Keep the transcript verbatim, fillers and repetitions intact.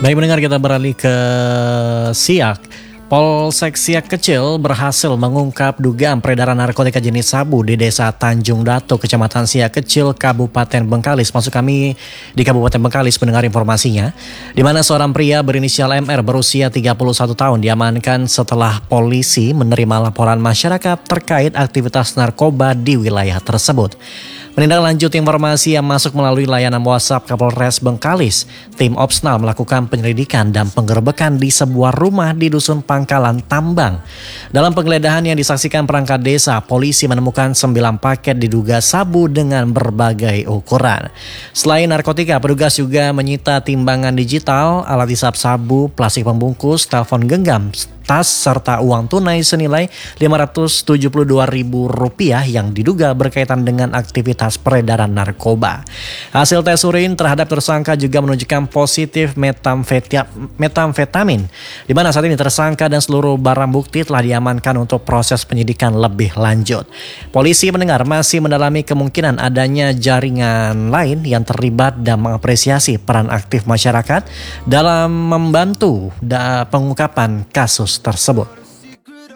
Baik mendengar, kita beralih ke Siak. Polsek Siak Kecil berhasil mengungkap dugaan peredaran narkotika jenis sabu di Desa Tanjung Dato, Kecamatan Siak Kecil, Kabupaten Bengkalis. Maksud kami di Kabupaten Bengkalis mendengar informasinya, di mana seorang pria berinisial M R berusia tiga puluh satu tahun diamankan setelah polisi menerima laporan masyarakat terkait aktivitas narkoba di wilayah tersebut. Menindaklanjuti informasi yang masuk melalui layanan WhatsApp Kapolres Bengkalis, tim Opsnal melakukan penyelidikan dan penggerbekan di sebuah rumah di Dusun Pangkalan Tambang. Dalam penggeledahan yang disaksikan perangkat desa, polisi menemukan sembilan paket diduga sabu dengan berbagai ukuran. Selain narkotika, petugas juga menyita timbangan digital, alat hisap sabu, plastik pembungkus, telepon genggam, tas serta uang tunai senilai lima ratus tujuh puluh dua ribu rupiah yang diduga berkaitan dengan aktivitas peredaran narkoba. Hasil tes urin terhadap tersangka juga menunjukkan positif metamfetamin, di mana saat ini tersangka dan seluruh barang bukti telah diamankan untuk proses penyidikan lebih lanjut. Polisi mendengar masih mendalami kemungkinan adanya jaringan lain yang terlibat dan mengapresiasi peran aktif masyarakat dalam membantu pengungkapan kasus tersebut.